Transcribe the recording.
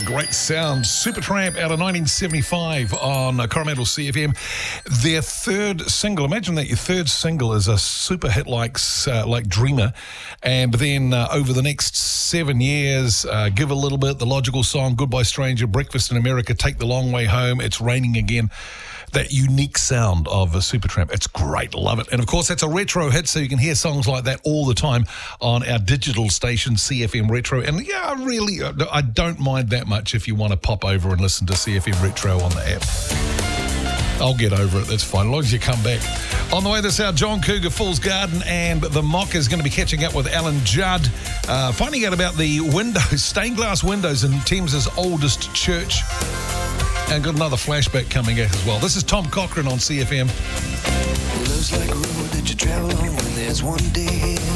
great sound. Supertramp out of 1975 on Coromandel CFM. Their third single. Imagine that your third single is a super hit like Dreamer. And then over the next 7 years, Give a Little Bit, The Logical Song, Goodbye Stranger, Breakfast in America, Take the Long Way Home, It's Raining Again. That unique sound of Supertramp. It's great. Love it. And, of course, that's a retro hit, so you can hear songs like that all the time on our digital station, CFM Retro. And, yeah, I don't mind that much if you want to pop over and listen to CFM Retro on the app. I'll get over it. That's fine, as long as you come back. On the way this hour, John Cougar, Fool's Garden, and the Mock is going to be catching up with Alan Judd, finding out about the windows, stained glass windows in Thames's oldest church. And got another flashback coming out as well. This is Tom Cochrane on CFM. Love's like a road that you travel on when there's one day.